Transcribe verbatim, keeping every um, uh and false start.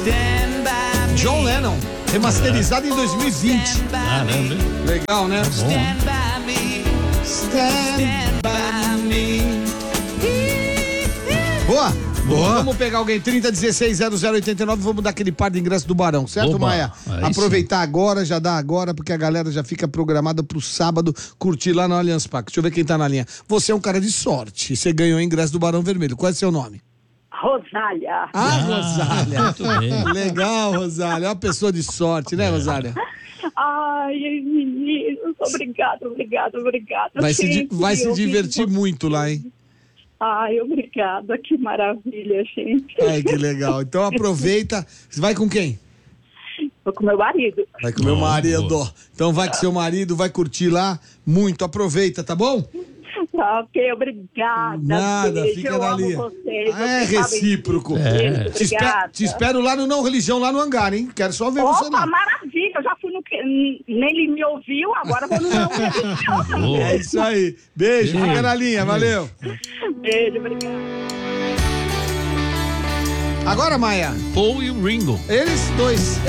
John Lennon, remasterizado em dois mil e vinte. Caramba. Legal, né? Bom. Stand by me. Boa. Boa. Vamos pegar alguém, trinta, dezesseis, zero zero oitenta e nove, vamos dar aquele par de ingresso do Barão, certo, Oba, Maia? aí Aproveitar sim. agora, já dá agora, porque a galera já fica programada pro sábado curtir lá no Allianz Parque. Deixa eu ver quem tá na linha. Você é um cara de sorte, você ganhou o ingresso do Barão Vermelho. Qual é seu nome? Rosália. Ah, Ah, Rosália. muito bem. Legal, Rosália. É uma pessoa de sorte, né, Rosália? Ai, meninos, obrigado, obrigado, obrigado. Vai se, di- Gente, vai se eu divertir vi- muito lá, hein? Ai, obrigada, que maravilha, gente. Ai, que legal. Então aproveita. Você vai com quem? Vou com meu marido. Vai com meu Boa, marido. boa. Então vai com seu marido, vai curtir lá muito. Aproveita, tá bom? Tá, ok, obrigada. Nada, beijo, fica eu na amo linha. vocês, Ah, é vocês sabem recíproco. disso. É. Te, espe- Obrigada. te espero lá no Não Religião, lá no hangar, hein? Quero só ver você Opa, lá. maravilha, eu já fui no... que- Nem ele me ouviu, agora vou no não. Boa. É isso aí. Beijo, Beijo. fica na linha, valeu. Beijo, obrigada. Agora, Maia, Paul e o Ringo. eles dois.